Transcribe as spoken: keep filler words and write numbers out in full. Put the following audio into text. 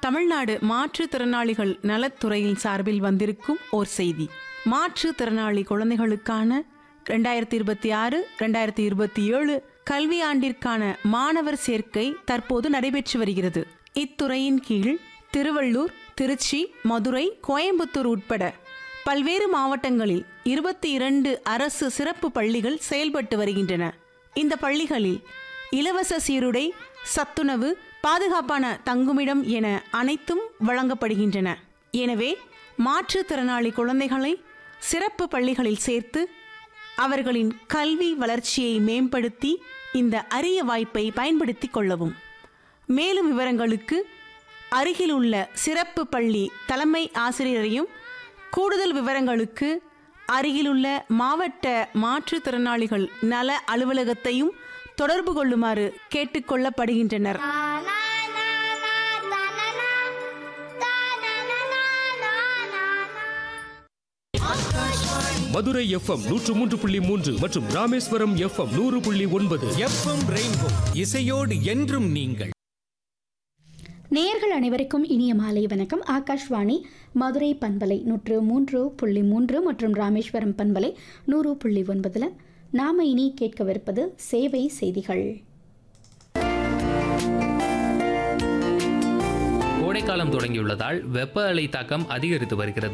தமிழ்நாடு மாற்றுத்திறனாளிகள் நலத்துறையின் சார்பில் வந்திருக்கும் ஓர் செய்தி. மாற்றுத்திறனாளி குழந்தைகளுக்கான இரண்டாயிரத்தி இருபத்தி ஆறு இரண்டாயிரத்தி இருபத்தி ஏழு கல்வி ஆண்டிற்கான மாணவர் சேர்க்கை தற்போது நடைபெற்று வருகிறது. இத்துறையின் கீழ் திருவள்ளூர், திருச்சி, மதுரை, கோயம்புத்தூர் உட்பட பல்வேறு மாவட்டங்களில் இருபத்தி இரண்டு அரசு சிறப்பு பள்ளிகள் செயல்பட்டு வருகின்றன. இந்த பள்ளிகளில் இலவச சீருடை, சத்துணவு, பாதுகாப்பான தங்குமிடம் என அனைத்தும் வழங்கப்படுகின்றன. எனவே மாற்றுத்திறனாளி குழந்தைகளை சிறப்பு பள்ளிகளில் சேர்த்து அவர்களின் கல்வி வளர்ச்சியை மேம்படுத்தி இந்த அரிய வாய்ப்பை பயன்படுத்திக் கொள்ளவும். மேலும் விவரங்களுக்கு அருகில் உள்ள சிறப்பு பள்ளி தலைமை ஆசிரியரையும், கூடுதல் விவரங்களுக்கு அருகிலுள்ள மாவட்ட மாற்றுத்திறனாளிகள் நல அலுவலகத்தையும் தொடர்பு கொள்ளுமாறு கேட்டுக்கொள்ளப்படுகின்றனர். மதுரை எஃப்எம் நூற்று மூன்று புள்ளி மூன்று மற்றும் ராமேஸ்வரம் எஃப்எம் நூறு புள்ளி ஒன்பது. எஃப்எம் ரெயின்போ, இசையோடு என்றும் நீங்கள். நேயர்கள் அனைவருக்கும் இனிய மாலை வணக்கம். ஆகாஷ்வாணி மதுரை பண்பலை நூற்று மூன்று புள்ளி மூன்று மற்றும் ராமேஸ்வரம் பண்பலை நூறு புள்ளி ஒன்பதுல நாம இனி கேட்கவிருப்பது சேவை செய்திகள். கோடைக்காலம் தொடங்கியுள்ளதால் வெப்ப அலை தாக்கம் அதிகரித்து வருகிறது.